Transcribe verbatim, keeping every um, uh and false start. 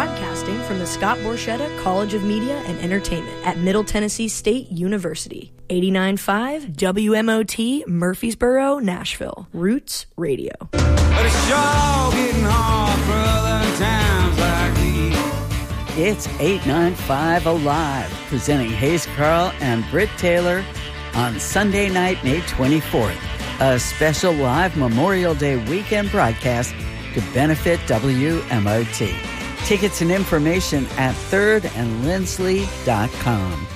Broadcasting from the Scott Borchetta College of Media and Entertainment at Middle Tennessee State University. eighty-nine point five W M O T, Murfreesboro, Nashville. Roots Radio. But it's sure getting hard for other times like these. It's eight ninety-five Alive, presenting Hayes Carl and Britt Taylor on Sunday night, May twenty-fourth. A special live Memorial Day weekend broadcast to benefit W M O T. Tickets and information at third and lindsley dot com.